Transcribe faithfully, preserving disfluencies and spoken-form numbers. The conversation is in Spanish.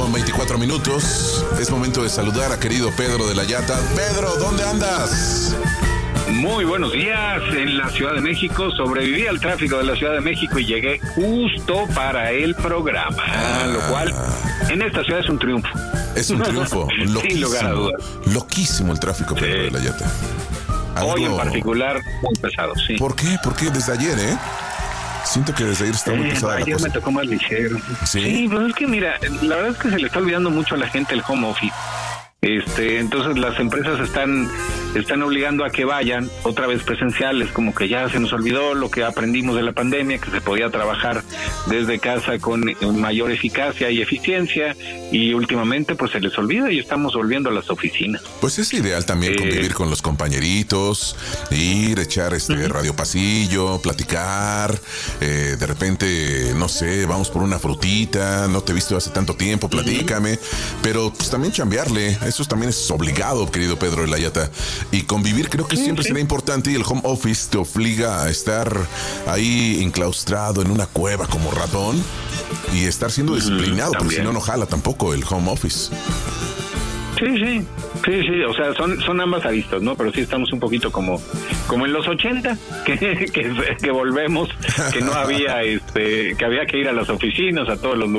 con veinticuatro minutos. Es momento de saludar a querido Pedro de la Yata. Pedro, ¿dónde andas? Muy buenos días en la Ciudad de México. Sobreviví al tráfico de la Ciudad de México y llegué justo para el programa, ah, lo cual en esta ciudad es un triunfo. Es un triunfo. Loquísimo, sin lugar a dudas. Loquísimo el tráfico, Pedro sí. de la Yata. Algo... Hoy en particular, muy pesado, sí. ¿Por qué? ¿Por qué? Desde ayer, ¿eh? Siento que desde ayer está muy eh, pesada ayer la cosa. me tocó más ligero. ¿Sí? Sí, pues es que mira, la verdad es que se le está olvidando mucho a la gente el home office. Este, entonces las empresas están están obligando a que vayan otra vez presenciales, como que ya se nos olvidó lo que aprendimos de la pandemia, que se podía trabajar desde casa con mayor eficacia y eficiencia, y últimamente pues se les olvida y estamos volviendo a las oficinas. Pues es ideal también eh, convivir con los compañeritos, ir, echar este uh-huh. radio pasillo, platicar, eh, de repente, no sé, vamos por una frutita, no te he visto hace tanto tiempo, platícame, uh-huh. pero pues también chambearle, eso también es obligado, querido Pedro de la Yata. Y convivir creo que sí, siempre sí. será importante, y el home office te obliga a estar ahí enclaustrado en una cueva como ratón y estar siendo disciplinado, mm, porque si no, no jala tampoco el home office. Sí, sí, sí, sí, o sea, son, son ambas aristas, ¿no? Pero sí estamos un poquito como, como en los ochenta, que, que, que volvemos, que no había, este, que había que ir a las oficinas, a todos los lugares.